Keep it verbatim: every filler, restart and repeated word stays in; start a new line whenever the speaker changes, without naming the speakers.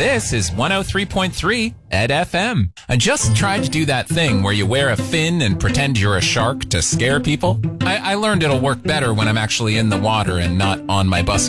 This is one oh three point three Ed F M. I just tried to do that thing where you wear a fin and pretend you're a shark to scare people. I, I learned it'll work better when I'm actually in the water and not on my bus